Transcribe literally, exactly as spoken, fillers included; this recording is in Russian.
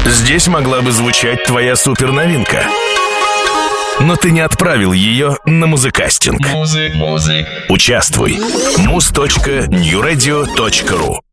Здесь могла бы звучать твоя суперновинка. Но ты не отправил ее на музыкастинг. Музык, музык. Участвуй. муз точка нью радио точка ру